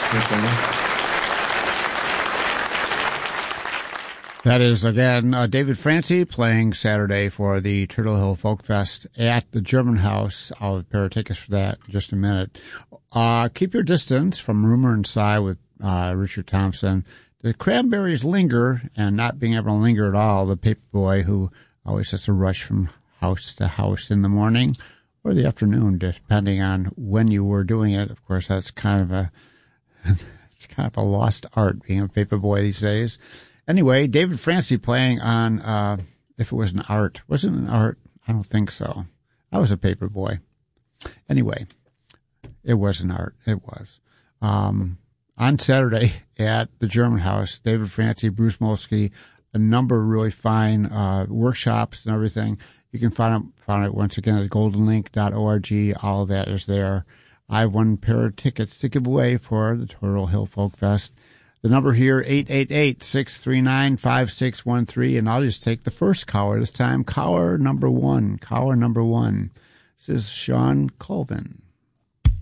That is, again, David Francie playing Saturday for the Turtle Hill Folk Fest at the German House. I'll have a pair of tickets for that in just a minute. Keep Your Distance from Rumor and Sigh with Richard Thompson. The Cranberries Linger, and not being able to linger at all, the Paperboy, who always has to rush from house to house in the morning or the afternoon, depending on when you were doing it. Of course, that's kind of a lost art, being a Paperboy these days. Anyway, David Francie playing on If It Was an Art. Was it an art? I don't think so. I was a Paperboy. Anyway, it was an art. It was. On Saturday at the German House, David Francie, Bruce Molsky, a number of really fine workshops and everything. You can find it once again at goldenlink.org. All of that is there. I have one pair of tickets to give away for the Turtle Hill Folk Fest. The number here, 888-639-5613, and I'll just take the first caller this time. Caller number one. This is Sean Colvin.